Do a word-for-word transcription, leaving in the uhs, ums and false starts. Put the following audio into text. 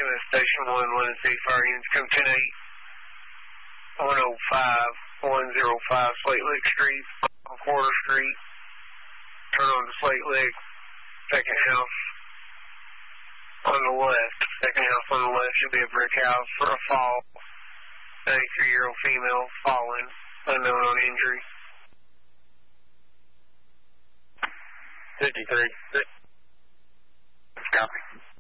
M S Station one, London City Fire Units, come ten eight, one oh five, one oh five Slate Lick Street, on Quarter Street. Turn on to Slate Lick, second house on the left. Second house on the left should be a brick house for a fall. ninety-three-year-old female fallen, unknown on injury. fifty-three. Copy.